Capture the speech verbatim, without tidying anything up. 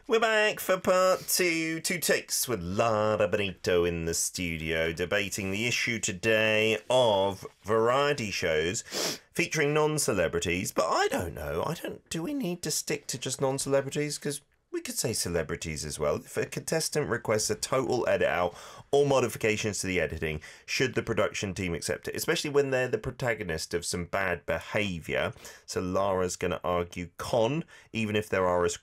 We're back for part two. Two takes with Lara Benito in the studio, debating the issue today of variety shows featuring non-celebrities. But I don't know. I don't. Do we need to stick to just non-celebrities? Because we could say celebrities as well. If a contestant requests a total edit out or modifications to the editing, should the production team accept it? Especially when they're the protagonist of some bad behaviour. So Lara's going to argue con, even if there are